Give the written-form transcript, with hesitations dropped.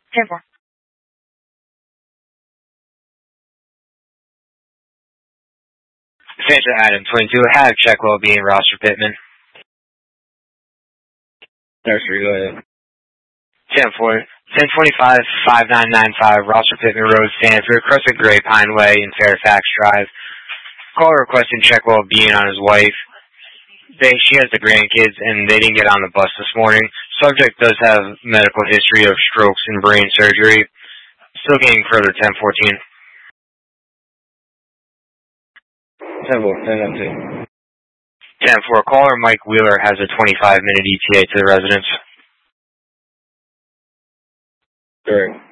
10-4. Santa Adam 22, have check well-being, Roster Pittman. Nursery, go ahead. 10-4. 1025, 5995, Roster Pittman Road, Stanford, Crescent Gray, Pine Way, and Fairfax Drive. Caller requesting check well-being on his wife. She has the grandkids, and they didn't get on the bus this morning. Subject does have medical history of strokes and brain surgery. Still getting further, 1014. 10-4, 10-4. Caller Mike Wheeler has a 25-minute ETA to the residence. Correct.